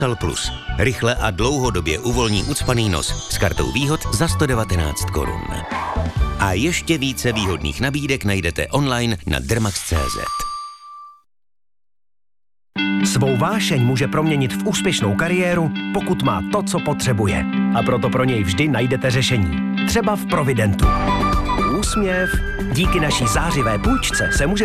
Plus. Rychle a dlouhodobě uvolní ucpaný nos s kartou výhod za 119 korun. A ještě více výhodných nabídek najdete online na dermax.cz. Svou vášeň může proměnit v úspěšnou kariéru, pokud má to, co potřebuje. A proto pro něj vždy najdete řešení. Třeba v Providentu. Úsměv. Díky naší zářivé půjčce se může